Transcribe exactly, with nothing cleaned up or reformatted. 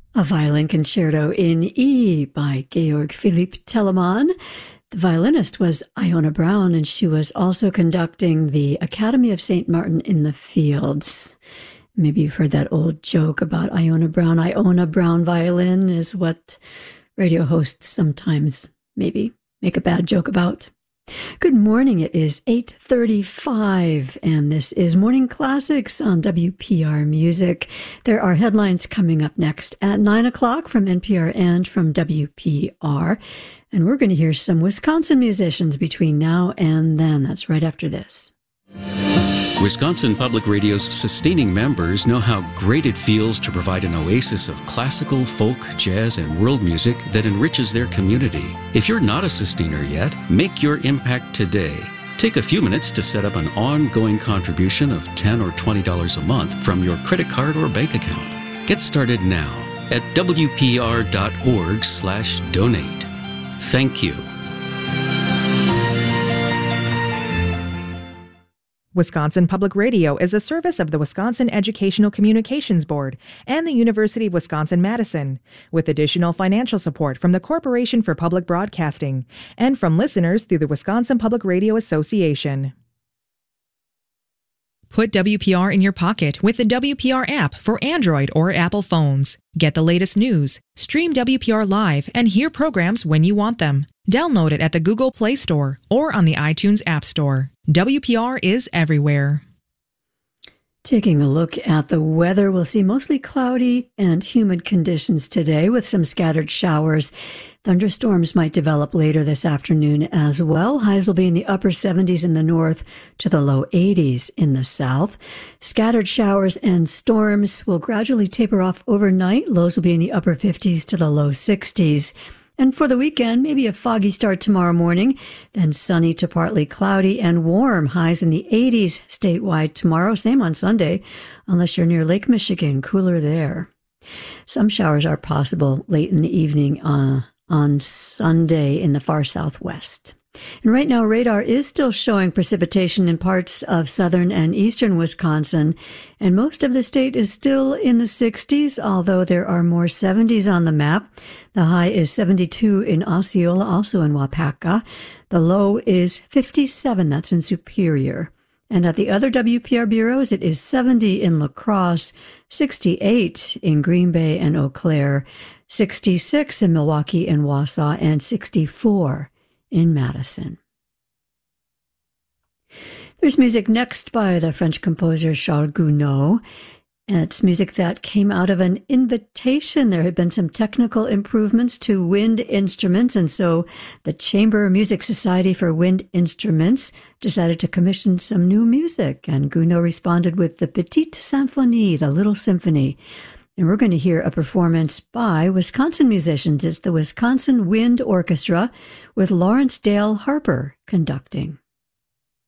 A violin concerto in E by Georg Philipp Telemann. The violinist was Iona Brown, and she was also conducting the Academy of Saint Martin in the Fields. Maybe you've heard that old joke about Iona Brown. Iona Brown violin is what radio hosts sometimes maybe make a bad joke about. Good morning. It is eight thirty-five, and this is Morning Classics on W P R Music. There are headlines coming up next at nine o'clock from N P R and from W P R, and we're going to hear some Wisconsin musicians between now and then. That's right after this. Wisconsin Public Radio's sustaining members know how great it feels to provide an oasis of classical, folk, jazz, and world music that enriches their community. If you're not a sustainer yet, make your impact today. Take a few minutes to set up an ongoing contribution of ten dollars or twenty dollars a month from your credit card or bank account. Get started now at W P R dot org slash donate. Thank you. Wisconsin Public Radio is a service of the Wisconsin Educational Communications Board and the University of Wisconsin-Madison, with additional financial support from the Corporation for Public Broadcasting and from listeners through the Wisconsin Public Radio Association. Put W P R in your pocket with the W P R app for Android or Apple phones. Get the latest news, stream W P R live, and hear programs when you want them. Download it at the Google Play Store or on the iTunes App Store. W P R is everywhere. Taking a look at the weather, we'll see mostly cloudy and humid conditions today with some scattered showers. Thunderstorms might develop later this afternoon as well. Highs will be in the upper seventies in the north to the low eighties in the south. Scattered showers and storms will gradually taper off overnight. Lows will be in the upper fifties to the low sixties. And for the weekend, maybe a foggy start tomorrow morning, then sunny to partly cloudy and warm. Highs in the eighties statewide tomorrow, same on Sunday, unless you're near Lake Michigan, cooler there. Some showers are possible late in the evening uh, on Sunday in the far southwest. And right now, radar is still showing precipitation in parts of southern and eastern Wisconsin, and most of the state is still in the sixties, although there are more seventies on the map. The high is seventy-two in Osceola, also in Wapaka. The low is fifty-seven, that's in Superior. And at the other W P R bureaus, it is seventy in La Crosse, sixty-eight in Green Bay and Eau Claire, sixty-six in Milwaukee and Wausau, and sixty-four in Madison. There's music next by the French composer Charles Gounod. It's music that came out of an invitation. There had been some technical improvements to wind instruments, and so the Chamber Music Society for Wind Instruments decided to commission some new music, and Gounod responded with the Petite Symphonie, the Little Symphony. And we're going to hear a performance by Wisconsin musicians. It's the Wisconsin Wind Orchestra with Lawrence Dale Harper conducting.